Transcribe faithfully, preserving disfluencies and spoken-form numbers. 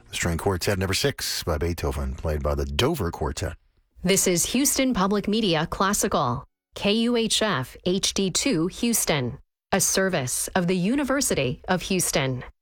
String Quartet number six by Beethoven, played by the Dover Quartet. This is Houston Public Media Classical, K U H F H D two Houston, a service of the University of Houston.